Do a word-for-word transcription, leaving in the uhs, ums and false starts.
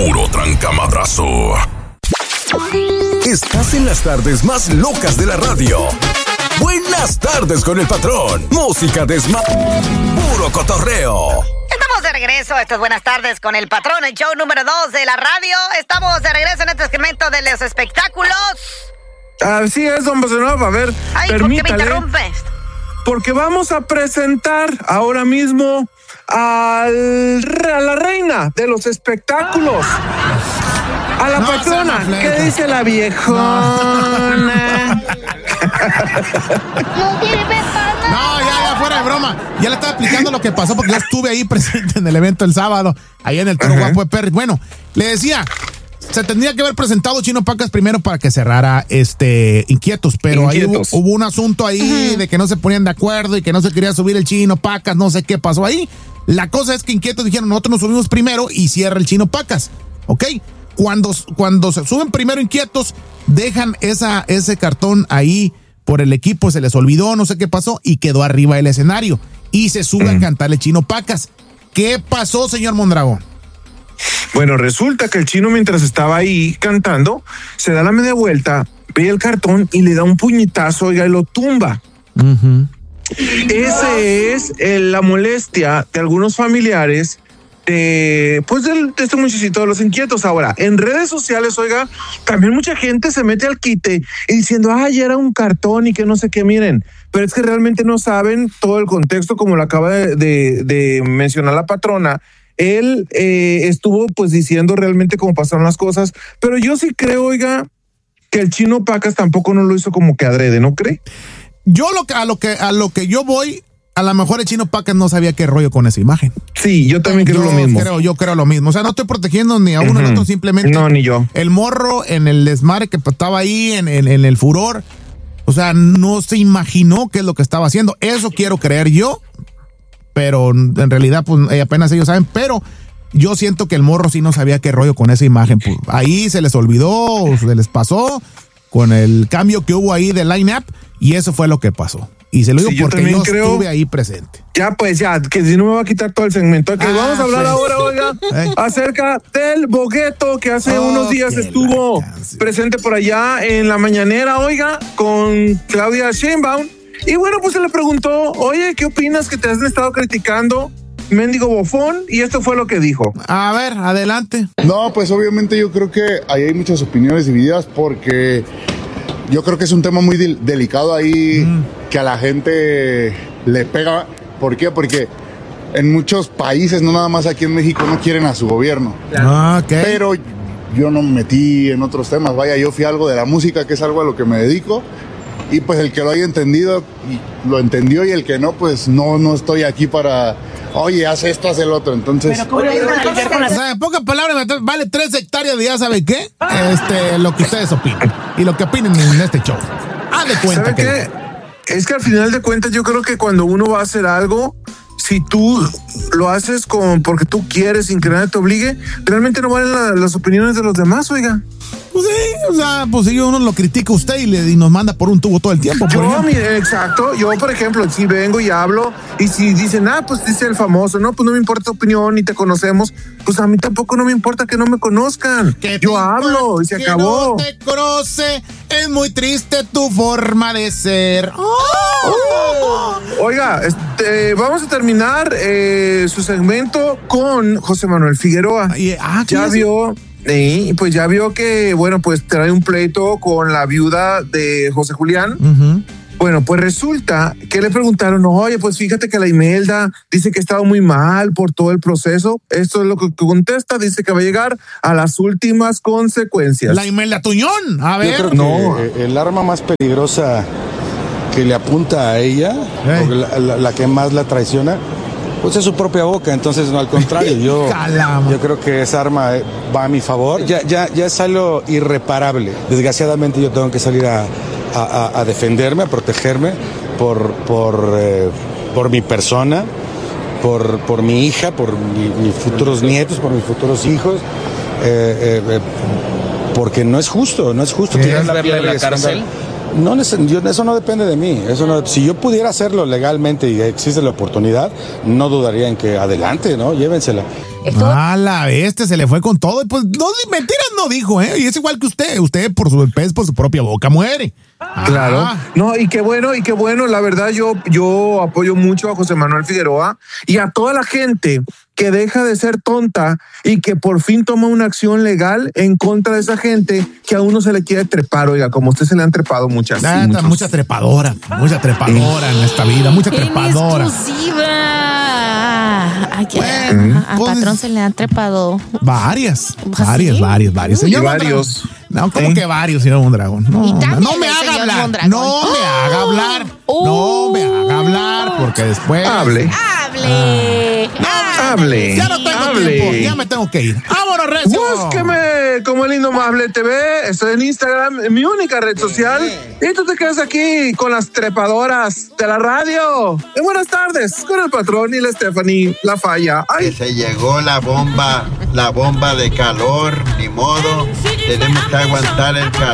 puro trancamadrazo. Estás en las tardes más locas de la radio. Buenas tardes con el patrón. Música desma... puro cotorreo. Estamos de regreso. Esto es Buenas tardes con el patrón, el show número dos de la radio. Estamos de regreso en este segmento de los espectáculos. Así es, don Bosanova. A ver, Ay, permítale. ¿por qué me interrumpes? Porque vamos a presentar ahora mismo al, a la reina de los espectáculos. A la no, patrona. ¿Qué dice la viejona? No, ya, ya, fuera de broma. Ya le estaba explicando lo que pasó porque yo estuve ahí presente en el evento el sábado, ahí en el Toro Guapo de Perry. Bueno, le decía, se tendría que haber presentado Chino Pacas primero para que cerrara este Inquietos, pero Inquietos. ahí hubo, hubo un asunto ahí uh-huh. de que no se ponían de acuerdo y que no se quería subir el Chino Pacas, no sé qué pasó ahí. La cosa es que Inquietos dijeron, nosotros nos subimos primero y cierra el Chino Pacas, ¿ok? Cuando, cuando se suben primero Inquietos, dejan esa, ese cartón ahí por el equipo, se les olvidó, no sé qué pasó, y quedó arriba del escenario. Y se sube mm. a cantarle Chino Pacas. ¿Qué pasó, señor Mondragón? Bueno, resulta que el Chino, mientras estaba ahí cantando, se da la media vuelta, ve el cartón y le da un puñetazo, oiga, y lo tumba. Uh-huh. Ese es eh, la molestia de algunos familiares de, pues del, de este muchachito de los Inquietos. Ahora, en redes sociales, oiga, también mucha gente se mete al quite y diciendo, ay, era un cartón y que no sé qué, miren, pero es que realmente no saben todo el contexto, como lo acaba de, de, de mencionar la patrona. Él eh, estuvo pues diciendo realmente cómo pasaron las cosas, pero yo sí creo, oiga, que el Chino Pacas tampoco no lo hizo como que adrede, ¿no cree? Yo lo que, a lo que a lo que yo voy, a lo mejor el Chino Pacas no sabía qué rollo con esa imagen. Sí, yo también creo yo lo mismo. Creo, yo creo lo mismo. O sea, no estoy protegiendo ni a uno uh-huh. ni a otro, simplemente. No, ni yo. El morro en el desmadre que estaba ahí, en, en, en el furor, o sea, no se imaginó qué es lo que estaba haciendo. Eso quiero creer yo, pero en realidad, pues apenas ellos saben, pero yo siento que el morro sí no sabía qué rollo con esa imagen. Pues, ahí se les olvidó, se les pasó con el cambio que hubo ahí de line-up, y eso fue lo que pasó. Y se lo digo sí, porque yo, yo creo, estuve ahí presente. Ya, pues ya, que si no me va a quitar todo el segmento. Okay, ah, vamos a hablar pues. ahora, oiga, ¿Eh? acerca del Bogueto, que hace oh, unos días estuvo presente por allá en la mañanera, oiga, con Claudia Sheinbaum. Y bueno, pues se le preguntó, oye, ¿qué opinas que te has estado criticando, mendigo bofón? Y esto fue lo que dijo. A ver, adelante. No, pues obviamente yo creo que ahí hay muchas opiniones divididas porque yo creo que es un tema muy del- delicado ahí mm. que a la gente le pega. ¿Por qué? Porque en muchos países, no nada más aquí en México, no quieren a su gobierno. Ah, okay. Pero yo no me metí en otros temas. Vaya, yo fui algo de la música, que es algo a lo que me dedico. Y pues el que lo haya entendido, lo entendió, y el que no, pues no, no estoy aquí para, oye, haz esto, haz el otro. Entonces, o sea, en pocas palabras, vale tres hectáreas de ya sabe qué, este, lo que ustedes opinan y lo que opinen en este show. Haz de cuenta. ¿Sabe qué? Es que al final de cuentas yo creo que cuando uno va a hacer algo, si tú lo haces con porque tú quieres, sin que nadie te obligue, realmente no valen la, las opiniones de los demás, oiga. Pues sí, o sea, pues si uno lo critica a usted y, le, y nos manda por un tubo todo el tiempo. Yo, mire, exacto, yo por ejemplo, si vengo y hablo y si dicen, ah, pues dice el famoso, no, pues no me importa tu opinión, ni te conocemos, pues a mí tampoco no me importa que no me conozcan. Yo hablo y se que acabó. No te conoce, es muy triste tu forma de ser. Oh. Oh. Oiga, este, vamos a terminar eh, su segmento con José Manuel Figueroa. Y, ah, ya vio... Sí, pues ya vio que, bueno, pues trae un pleito con la viuda de José Julián. Uh-huh. Bueno, pues resulta que le preguntaron, oye, pues fíjate que la Imelda dice que ha estado muy mal por todo el proceso. Esto es lo que contesta, dice que va a llegar a las últimas consecuencias. La Imelda Tuñón, a ver. Yo creo que no. El arma más peligrosa que le apunta a ella, hey. o la, la, la que más la traiciona, pues es su propia boca. Entonces, no, al contrario, yo, yo creo que esa arma va a mi favor. Ya, ya, ya es algo irreparable. Desgraciadamente yo tengo que salir a, a, a defenderme, a protegerme por, por, eh, por mi persona, por, por mi hija, por mi, mis futuros nietos, por mis futuros hijos, eh, eh, eh, porque no es justo, no es justo. ¿Quieres verla en la cárcel? No, yo, eso no depende de mí. Eso no, si yo pudiera hacerlo legalmente y existe la oportunidad, no dudaría en que adelante, ¿no? Llévensela. A la bestia, se le fue con todo. Pues no, mentiras no dijo, ¿eh? Y es igual que usted. Usted por su pez, por su propia boca muere. Claro. Ah. No, y qué bueno, y qué bueno. La verdad, yo, yo apoyo mucho a José Manuel Figueroa y a toda la gente que deja de ser tonta y que por fin toma una acción legal en contra de esa gente que a uno se le quiere trepar. Oiga, como a usted se le han trepado muchas. Ah, mucha trepadora, mucha trepadora sí. en esta vida, mucha trepadora. Aquí bueno, a, a pues, patrón se le han trepado. Varias, varias, ¿sí? varias, varias. Señor varios. No, ¿cómo ¿Sí? que varios, señor Mondragón? No, no, no me haga hablar. Mondragón. No me haga hablar. Uh, no me haga hablar, porque después. Hable. Hable. Ah, hable. Ya no tengo hable. tiempo. Ya me tengo que ir. ¡Vámonos, Recio! Búsqueme como el Indomable T V. Estoy en Instagram, mi única red social. Y tú te quedas aquí con las trepadoras de la radio. Y buenas tardes con el patrón y la Stephanie, la falla. Ay. Que se llegó la bomba, la bomba de calor, ni modo. Tenemos que aguantar el calor.